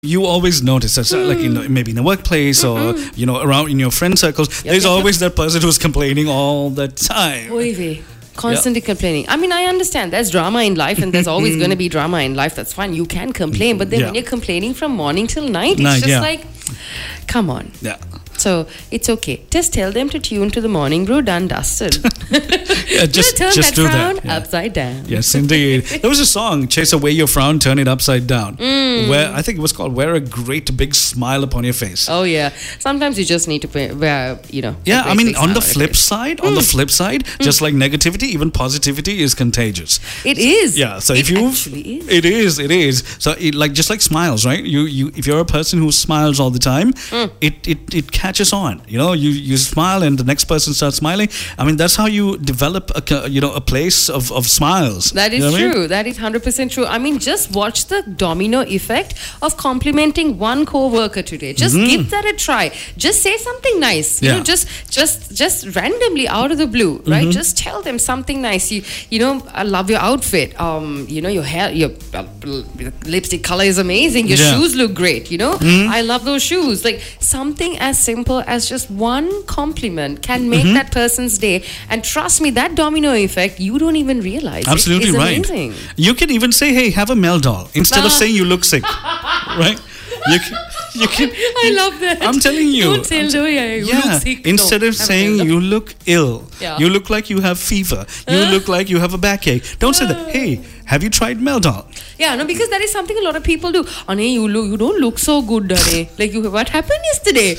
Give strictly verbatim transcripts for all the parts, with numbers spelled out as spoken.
You always notice that, mm. like in the, maybe in the workplace or mm-hmm. you know around in your friend circles, yep, there's yep, always yep. that person who's complaining all the time. Oy Constantly yep. complaining. I mean, I understand there's drama in life, and there's always going to be drama in life. That's fine. You can complain, but then yeah. when you're complaining from morning till night, it's night, just yeah. like, come on. Yeah. So it's okay. Just tell them to tune to the morning brew. Done, dusted. yeah, just turn just that do frown that. Yeah. upside down. Yes, indeed. There was a song, "Chase Away Your Frown, Turn It Upside Down," mm. where I think it was called "Wear a Great Big Smile Upon Your Face." Oh yeah. Sometimes you just need to wear, you know. Yeah, I mean, on the flip side, mm. on the flip side, mm. just like negativity, even positivity is contagious. It is. Yeah. So it if you, actually is. it is, it is. So it, like just like smiles, right? You you if you're a person who smiles all the time, mm. it it it catches on. You know. You, you smile and the next person starts smiling. I mean, that's how you develop a, you know, a place of, of smiles. That is you know true. I mean? That is one hundred percent true. I mean, just watch the domino effect of complimenting one co-worker today. Just mm-hmm. give that a try. Just say something nice. You yeah. know, just just just randomly out of the blue, right? Mm-hmm. Just tell them something nice. You you know, I love your outfit. Um, you know, your hair, your uh, lipstick color is amazing. Your yeah. shoes look great. You know, mm-hmm. I love those shoes. Like something as simple as just one compliment can make mm-hmm. that person's day, and trust me, that domino effect you don't even realize. Absolutely it is right. Amazing. You can even say, "Hey, have a Mel doll," instead uh. of saying you look sick, right? You can, you can. I love that. I'm telling you. Don't tell no, yeah, you yeah. look sick. Instead no, of saying you look ill, yeah. you look like you have fever. You uh. look like you have a backache. Don't uh. say that. Hey, have you tried Mel doll? Yeah, no, because that is something a lot of people do. Ane, you look, you don't look so good, Ane. Like, you, what happened yesterday?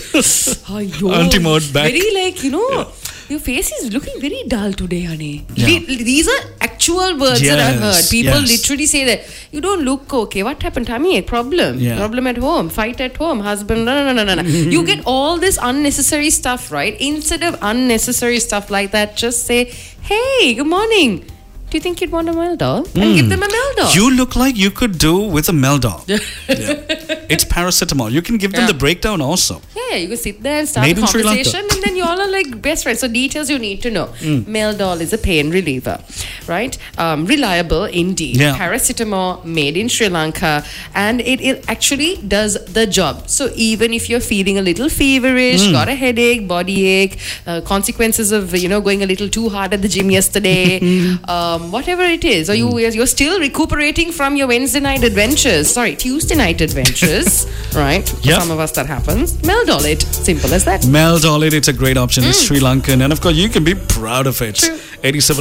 Anti-mode back. Very like, you know, yeah. your face is looking very dull today, Ane. Yeah. These are actual words yes, that I've heard. People yes. literally say that, you don't look okay. What happened, Tammy? A problem. Yeah. Problem at home. Fight at home. Husband. No, no, no, no, no. You get all this unnecessary stuff, right? Instead of unnecessary stuff like that, just say, hey, good morning. Do you think you'd want a Mel doll? And mm. give them a Mel doll. You look like you could do with a Mel doll. yeah. It's paracetamol. You can give them yeah. the breakdown also. Yeah, you can sit there and start Made a conversation, and then you all are like best friends. So details you need to know. Mm. Mel doll is a pain reliever, right? Um, reliable indeed. Yeah. Paracetamol made in Sri Lanka, and it, it actually does the job. So even if you're feeling a little feverish, mm. got a headache, body ache, uh, consequences of you know going a little too hard at the gym yesterday. um, Whatever it is, or you, you're still recuperating from your Wednesday night adventures, sorry, Tuesday night adventures, right? For yep. some of us that happens. Mel doll it. Simple as that. Mel doll it, it's a great option. Mm. It's Sri Lankan, and of course, you can be proud of it. True. eighty-seven